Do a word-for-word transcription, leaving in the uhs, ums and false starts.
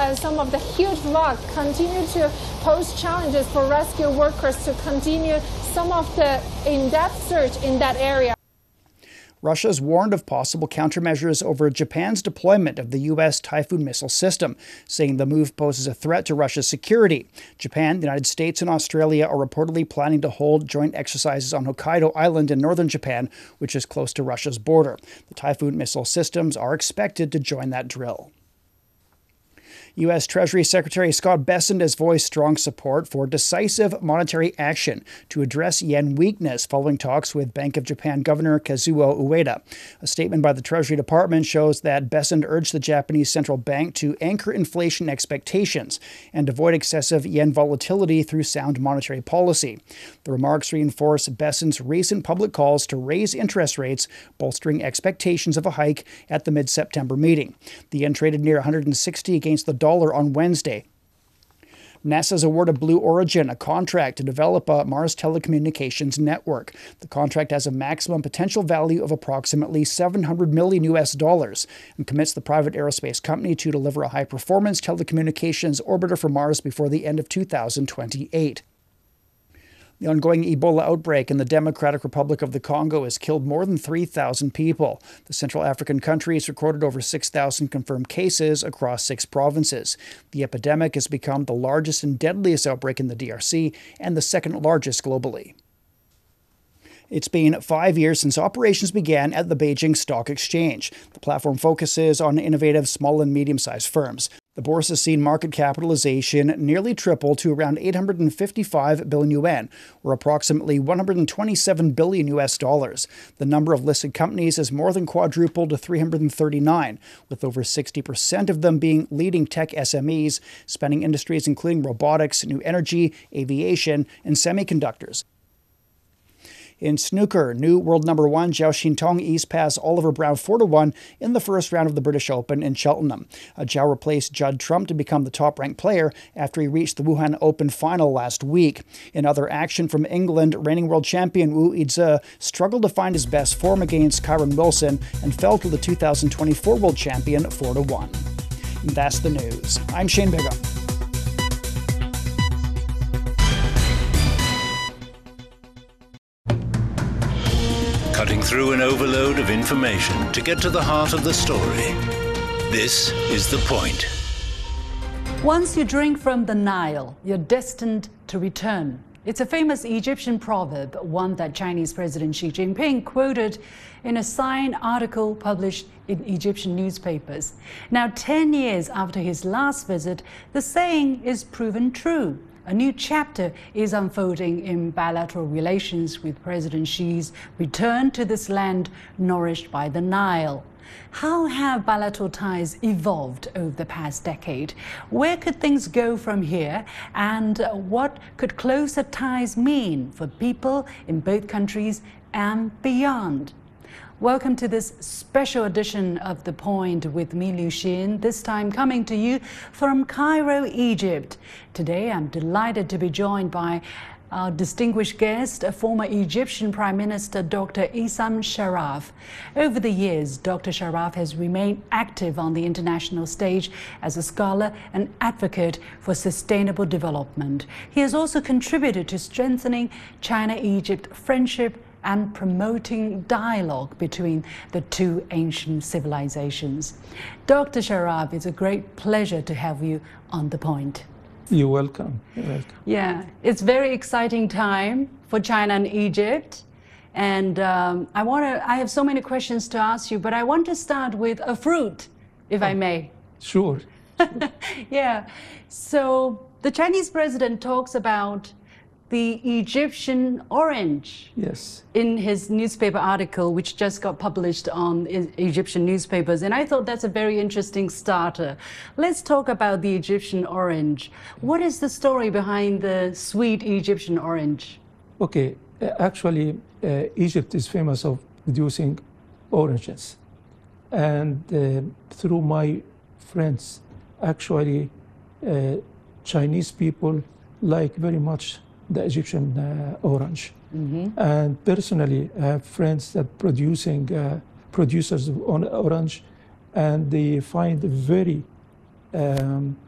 and some of the huge rock continue to pose challenges for rescue workers to continue some of the in-depth search in that area. Russia's warned of possible countermeasures over Japan's deployment of the U S Typhoon missile system, saying the move poses a threat to Russia's security. Japan, the United States, and Australia are reportedly planning to hold joint exercises on Hokkaido Island in northern Japan, which is close to Russia's border. The Typhoon missile systems are expected to join that drill. U S Treasury Secretary Scott Bessent has voiced strong support for decisive monetary action to address yen weakness following talks with Bank of Japan Governor Kazuo Ueda. A statement by the Treasury Department shows that Bessent urged the Japanese central bank to anchor inflation expectations and avoid excessive yen volatility through sound monetary policy. The remarks reinforce Bessent's recent public calls to raise interest rates, bolstering expectations of a hike at the mid-September meeting. The yen traded near one hundred sixty against the dollar on Wednesday. NASA's awarded Blue Origin a contract to develop a Mars telecommunications network. The contract has a maximum potential value of approximately seven hundred million U S dollars and commits the private aerospace company to deliver a high-performance telecommunications orbiter for Mars before the end of two thousand twenty-eight. The ongoing Ebola outbreak in the Democratic Republic of the Congo has killed more than three thousand people. The Central African country has recorded over six thousand confirmed cases across six provinces. The epidemic has become the largest and deadliest outbreak in the D R C and the second largest globally. It's been five years since operations began at the Beijing Stock Exchange. The platform focuses on innovative small and medium-sized firms. The bourse has seen market capitalization nearly triple to around eight hundred fifty-five billion yuan, or approximately one hundred twenty-seven billion U S dollars. The number of listed companies has more than quadrupled to three hundred thirty-nine, with over sixty percent of them being leading tech S M Es, spanning industries including robotics, new energy, aviation, and semiconductors. In snooker, new world number one Zhao Xintong eased past Oliver Brown four to one in the first round of the British Open in Cheltenham. Uh, Zhao replaced Judd Trump to become the top-ranked player after he reached the Wuhan Open final last week. In other action from England, reigning world champion Wu Yizhe struggled to find his best form against Kyron Wilson and fell to the two thousand twenty-four world champion four to one. And that's the news. I'm Shane Bigham. Cutting through an overload of information to get to the heart of the story. This is The Point. Once you drink from the Nile, you're destined to return. It's a famous Egyptian proverb, one that Chinese President Xi Jinping quoted in a signed article published in Egyptian newspapers. Now, ten years after his last visit, the saying is proven true. A new chapter is unfolding in bilateral relations with President Xi's return to this land nourished by the Nile. How have bilateral ties evolved over the past decade? Where could things go from here? And what could closer ties mean for people in both countries and beyond? Welcome to this special edition of The Point with me, Liu Xin, this time coming to you from Cairo, Egypt. Today, I'm delighted to be joined by our distinguished guest, a former Egyptian Prime Minister, Doctor Issam Sharaf. Over the years, Doctor Sharaf has remained active on the international stage as a scholar and advocate for sustainable development. He has also contributed to strengthening China-Egypt friendship and promoting dialogue between the two ancient civilizations. Doctor Sharaf, it's a great pleasure to have you on The Point. You're welcome. You're welcome. Yeah, it's very exciting time for China and Egypt. And um, I want to, I have so many questions to ask you, but I want to start with a fruit, if oh, I may. Sure. Yeah. So the Chinese president talks about the Egyptian orange. Yes. In his newspaper article, which just got published on Egyptian newspapers. And I thought that's a very interesting starter. Let's talk about the Egyptian orange. What is the story behind the sweet Egyptian orange? Okay, uh, actually, uh, Egypt is famous of producing oranges. And uh, through my friends, actually, uh, Chinese people like very much the Egyptian uh, orange. Mm-hmm. And personally, I have friends that producing uh, producers of orange, and they find very um,